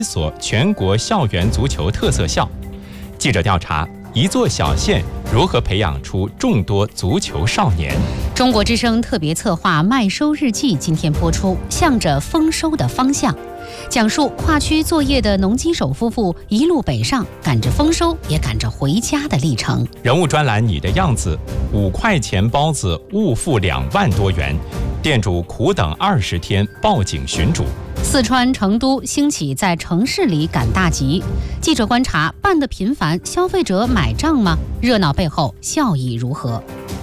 所全国校园足球特色校。记者调查，一座小县如何培养出众多足球少年？ 中国之声特别策划《麦收日记》今天播出，向着丰收的方向，讲述跨区作业的农机手夫妇一路北上，赶着丰收也赶着回家的历程。 人物专栏《你的样子》，5块钱包子误付2万多元，店主苦等20天报警寻主。 四川成都兴起在城市里赶大集，记者观察办得频繁，消费者买账吗？热闹背后效益如何？